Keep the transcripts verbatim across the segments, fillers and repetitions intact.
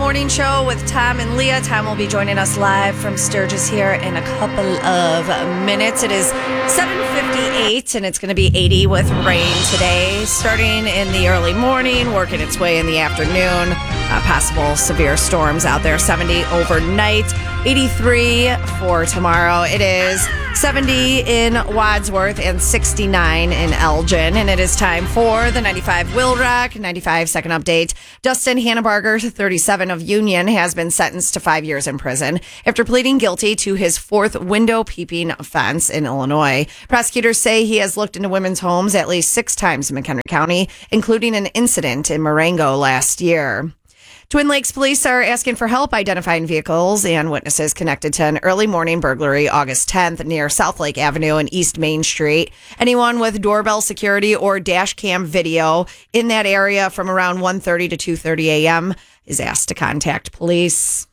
Morning Show with Tom and Leah. Tom will be joining us live from Sturgis here in a couple of minutes. It is seven fifty-eight, and it's going to be eighty with rain today, starting in the early morning, working its way in the afternoon. Uh, possible severe storms out there. seventy overnight, eighty-three for tomorrow. It is seventy in Wadsworth and sixty-nine in Elgin. And it is time for the ninety-five Will Rock ninety-five second update. Dustin Hannebarger, thirty-seven, of Union, has been sentenced to five years in prison after pleading guilty to his fourth window peeping offense in Illinois. Prosecutors say he has looked into women's homes at least six times in McHenry County, including an incident in Marengo last year. Twin Lakes police are asking for help identifying vehicles and witnesses connected to an early morning burglary August tenth near South Lake Avenue and East Main Street. Anyone with doorbell security or dash cam video in that area from around one thirty to two thirty a.m. is asked to contact police.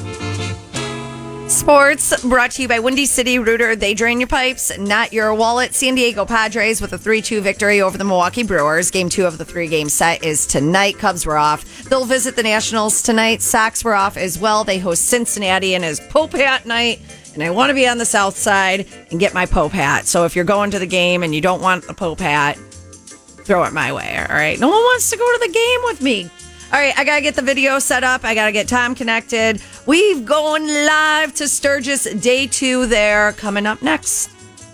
Sports brought to you by Windy City Rooter. They drain your pipes, not your wallet. San Diego Padres with a three two victory over the Milwaukee Brewers. Game two of the three-game set is tonight. Cubs were off. They'll visit the Nationals tonight. Sox were off as well. They host Cincinnati, and it's Pope Hat night. And I want to be on the south side and get my Pope Hat. So if you're going to the game and you don't want the Pope Hat, throw it my way, all right? No one wants to go to the game with me. All right, I got to get the video set up. I got to get Tom connected. We've going live to Sturgis, day two there, coming up next.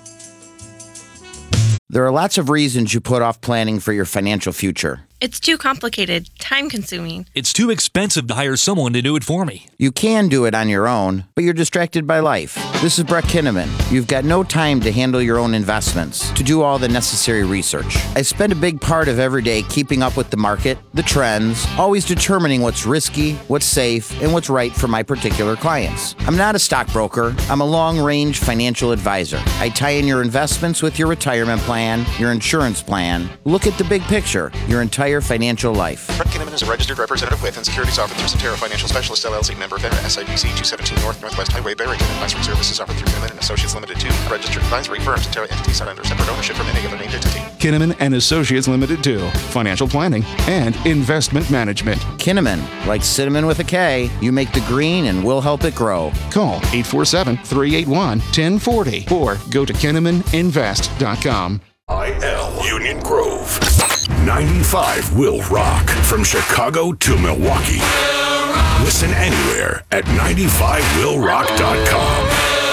There are lots of reasons you put off planning for your financial future. It's too complicated, time-consuming. It's too expensive to hire someone to do it for me. You can do it on your own, but you're distracted by life. This is Brett Kinnaman. You've got no time to handle your own investments, to do all the necessary research. I spend a big part of every day keeping up with the market, the trends, always determining what's risky, what's safe, and what's right for my particular clients. I'm not a stockbroker. I'm a long-range financial advisor. I tie in your investments with your retirement plan, your insurance plan. Look at the big picture, your entire financial life. Brett Kinnaman is a registered representative with and securities offered through Centera Financial Specialist, L L C, member FINRA, S I P C two seventeen North Northwest Highway, Barrington. Advisory services offered through Kinnaman and Associates Limited to a registered advisory firm. Centera entities not under separate ownership from any other named entity. Kinnaman and Associates Limited to financial planning and investment management. Kinnaman, like cinnamon with a K, you make the green and we'll help it grow. Call eight four seven, three eight one, one zero four zero or go to kinnaman invest dot com. I L Union Grove. ninety-five Will Rock. From Chicago to Milwaukee. Listen anywhere at ninety-five will rock dot com.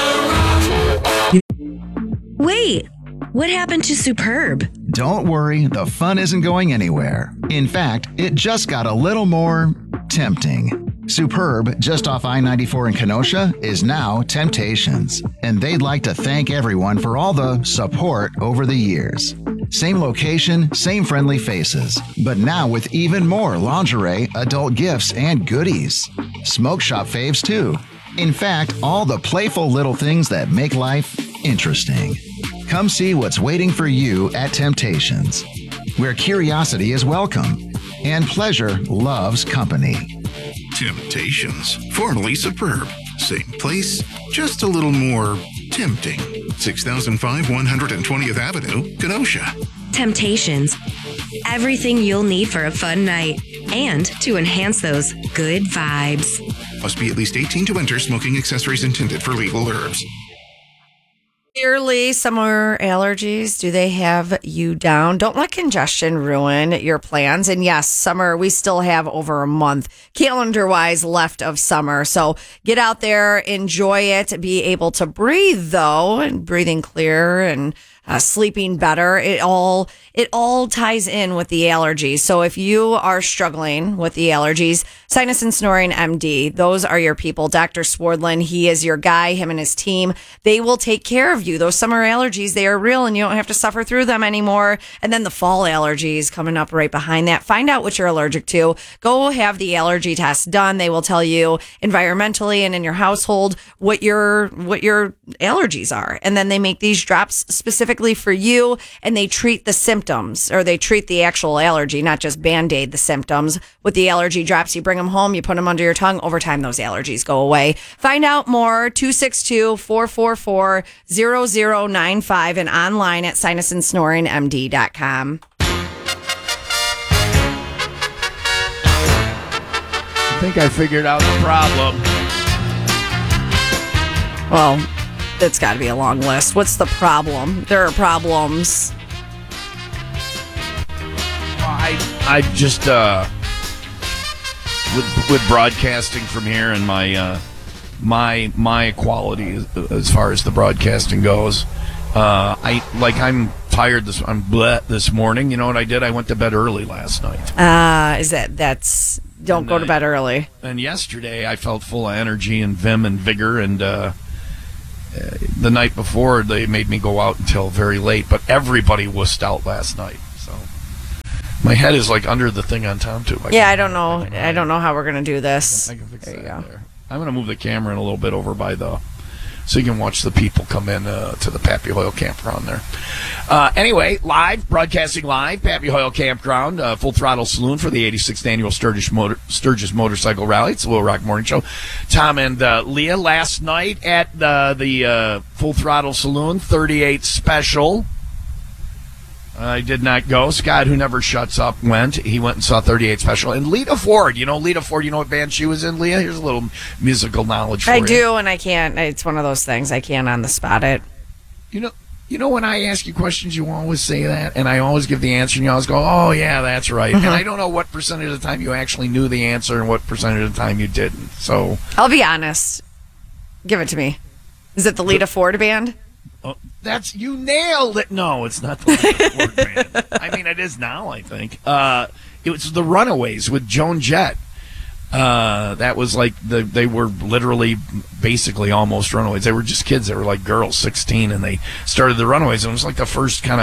Wait, what happened to Superb? Don't worry, the fun isn't going anywhere. In fact, it just got a little more tempting. Superb, just off I ninety-four in Kenosha, is now Temptations, and they'd like to thank everyone for all the support over the years. Same location, same friendly faces, but now with even more lingerie, adult gifts, and goodies. Smoke shop faves too. In fact, all the playful little things that make life interesting. Come see what's waiting for you at Temptations, where curiosity is welcome and pleasure loves company. Temptations, formerly Superb. Same place, just a little more tempting. six thousand five, one hundred twentieth Avenue, Kenosha. Temptations. Everything you'll need for a fun night and to enhance those good vibes. Must be at least eighteen to enter. Smoking accessories intended for legal herbs. Yearly summer allergies, do they have you down? Don't let congestion ruin your plans. And yes, summer, we still have over a month calendar-wise left of summer. So get out there, enjoy it, be able to breathe, though, and breathing clear and uh, sleeping better. It all it all ties in with the allergies. So if you are struggling with the allergies, Sinus and Snoring M D, those are your people. Doctor Swardlin, he is your guy, him and his team. They will take care of you. Those summer allergies, they are real and you don't have to suffer through them anymore. And then the fall allergies coming up right behind that. Find out what you're allergic to. Go have the allergy test done. They will tell you environmentally and in your household what your what your allergies are. And then they make these drops specifically for you and they treat the symptoms, or they treat the actual allergy, not just Band-Aid the symptoms. With the allergy drops, you bring them home, you put them under your tongue. Over time, those allergies go away. Find out more, two six two, four four four, zero zero nine five and online at sinus and snoring m d dot com. I think I figured out the problem. Well, it's got to be a long list. What's the problem? There are problems. I I just uh, with with broadcasting from here and my uh, my my quality as, as far as the broadcasting goes. Uh, I like I'm tired this I'm bleh this morning. You know what I did? I went to bed early last night. Uh, is that that's don't And go to I- bed early. And yesterday I felt full of energy and vim and vigor. And uh, uh, the night before they made me go out until very late. But everybody wussed out last night. So my head is like under the thing on Tom too. I Yeah, can- I don't know. I don't know how we're gonna do this. I can fix There you that go. there. I'm going to move the camera in a little bit over by the, so you can watch the people come in uh, to the Pappy Hoyle campground there. Uh, anyway, live, broadcasting live, Pappy Hoyle campground, uh, Full Throttle Saloon for the eighty-sixth annual Sturgis, Motor, Sturgis Motorcycle Rally. It's the Little Rock Morning Show. Tom and uh, Leah last night at uh, the uh, Full Throttle Saloon, thirty-eight Special. I did not go. Scott, who never shuts up, went. He went and saw thirty-eight Special. And Lita Ford, you know Lita Ford, you know what band she was in, Leah? Here's a little musical knowledge for I you. do, and I can't. It's one of those things I can't on the spot it. You know, you know when I ask you questions, you always say that, and I always give the answer, and you always go, oh, yeah, that's right. Mm-hmm. And I don't know what percentage of the time you actually knew the answer and what percentage of the time you didn't. So I'll be honest. Give it to me. Is it the Lita Ford band? oh, that's, you nailed it. No, it's not the Lita Ford band. I mean, it is now, I think. Uh, it was the Runaways with Joan Jett. Uh, that was like the they were literally basically almost Runaways. They were just kids. They were like girls, sixteen, and they started the Runaways. And it was like the first kind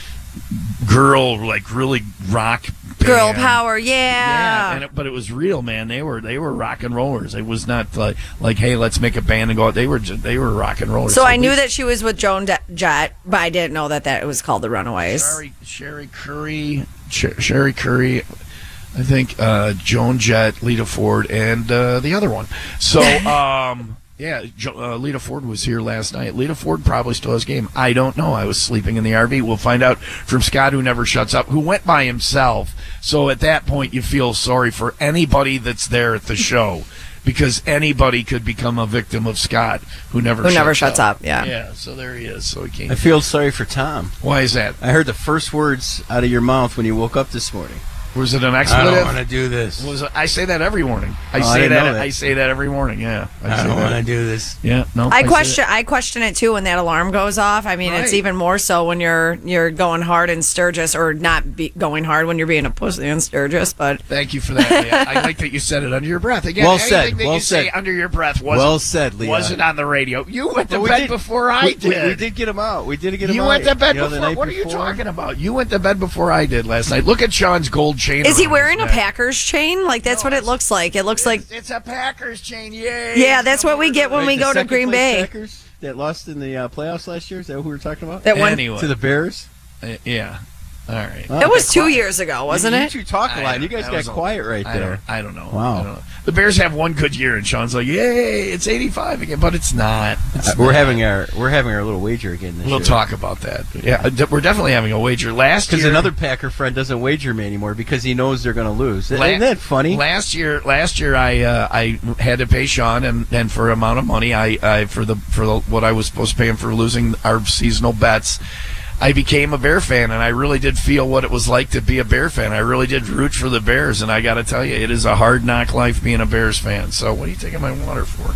of girl, like really rock band. Girl power, yeah. Yeah, and it, but it was real, man. They were they were rock and rollers. It was not like like hey, let's make a band and go out. They were just, they were rock and rollers. So I we- knew that she was with Joan De- Jett, but I didn't know that that it was called the Runaways. Sherry, Sherry Curry, Sh- Sherry Curry, I think uh, Joan Jett, Lita Ford, and uh, the other one. So, um, yeah, jo- uh, Lita Ford was here last night. Lita Ford probably still has game. I don't know. I was sleeping in the R V. We'll find out from Scott, who never shuts up, who went by himself. So at that point, you feel sorry for anybody that's there at the show. Because anybody could become a victim of Scott, who never Who shuts never shuts up. up, yeah. Yeah, so there he is. So he can't. I feel sorry for Tom. Why is that? I heard the first words out of your mouth when you woke up this morning. Was it an I expletive? don't want to do this. Was it, I say that every morning. I Oh, I say didn't that, know that. I say that every morning. Yeah. I say don't that. want to do this. Yeah. No. I say question. that. I question it too when that alarm goes off. I mean, it's Right. even more so when you're you're going hard in Sturgis, or not be going hard when you're being a pussy in Sturgis. But Thank you for that, Leah. I like that you said it under your breath. Again, Well anything said, that well you say said. under your breath wasn't, Well said, Leah. wasn't on the radio. You went to Well, we bed did- before I we, did. We, we did get him out. We did get him You out. went to bed You know, the before. night What are you before. talking about? You went to bed before I did last night. Look at Sean's gold chain. is he around wearing his a neck. Packers chain? Like that's what it looks like. It looks like It's a Packers chain. Yay! yeah. That's what we get when Right, we the go to second Green place Bay. Packers that lost in the uh, playoffs last year. Is that who we were talking about? That one. Anyway. To the Bears. Uh, yeah. All right. Oh, That was okay, two quiet. years ago, wasn't you, it? You two talk a I lot. don't- You guys that got was a- quiet right I there. don't, I don't know. Wow. I don't know. The Bears have one good year, and Sean's like, "Yay, it's eighty-five again," but it's not. It's Uh, we're not. having our we're having our little wager again this We'll year. talk about that. Yeah, uh, we're definitely having a wager. Last Because year, another Packer friend doesn't wager me anymore because he knows they're going to lose. La- Isn't that funny? Last year, last year I uh, I had to pay Sean, and, and for amount of money, I, I for the for the, what I was supposed to pay him for losing our seasonal bets, I became a Bear fan, and I really did feel what it was like to be a Bear fan. I really did root for the Bears, and I got to tell you, it is a hard knock life being a Bears fan. So what are you taking my water for?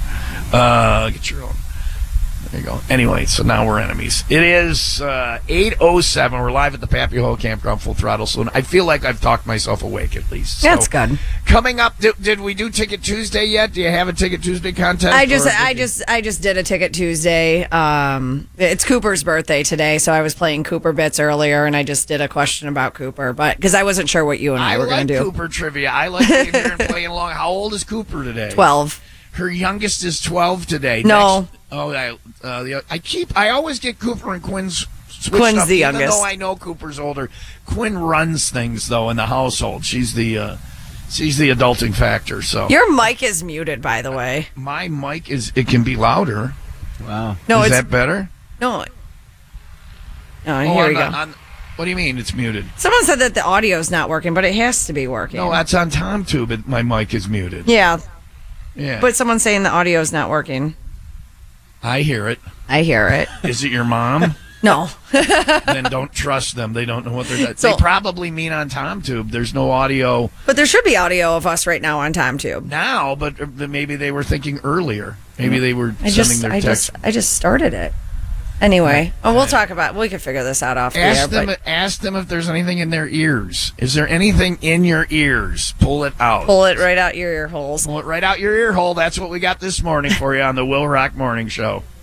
Uh, get your own. There you go. Anyway, so now we're enemies. It is uh, eight oh seven. We're live at the Pappy Hoyle Campground Full Throttle Saloon. I feel like I've talked myself awake at least. So, That's good. Coming up, did, did we do Ticket Tuesday yet? Do you have a Ticket Tuesday contest? I just, or did I you- just, I just did a Ticket Tuesday. Um, it's Cooper's birthday today, so I was playing Cooper bits earlier, and I just did a question about Cooper, but because I wasn't sure what you and I, I were like going to do. Cooper trivia. I like being here and playing along. How old is Cooper today? Twelve. Her youngest is twelve today. No. Next, oh, I, uh, the, I keep. I always get Cooper and Quinn's switched Quinn's up, the even youngest. though I know Cooper's older. Quinn runs things though in the household. She's the. Uh, she's the adulting factor. So Your mic is muted, by the way. my mic is. It can be louder. Wow. No, is it's that better? no. No, Oh, here on we the, go. On, What do you mean it's muted? Someone said that the audio's not working, but it has to be working. No, that's on TomTube. It, my mic is muted. Yeah. Yeah. But someone's saying the audio's not working. I hear it. I hear it. Is it your mom? No. Then don't trust them. They don't know what they're doing. So- They probably mean on TomTube. There's no audio But there should be audio of us right now on TomTube. now, but uh, maybe they were thinking earlier. Maybe they were I sending just, their I text. just, I just started it. Anyway, oh, we'll talk about. We can figure this out off the air. Ask them. but Ask them if there's anything in their ears. Is there anything in your ears? Pull it out. Pull it right out your ear holes. Pull it right out your ear hole. That's what we got this morning for you on the Will Rock Morning Show.